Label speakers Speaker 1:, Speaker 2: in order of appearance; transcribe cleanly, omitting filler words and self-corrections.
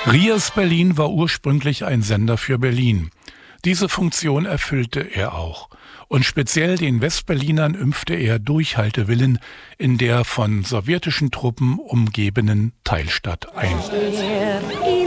Speaker 1: RIAS Berlin war ursprünglich ein Sender für Berlin. Diese Funktion erfüllte er auch. Und speziell den Westberlinern impfte er Durchhaltewillen in der von sowjetischen Truppen umgebenen Teilstadt ein.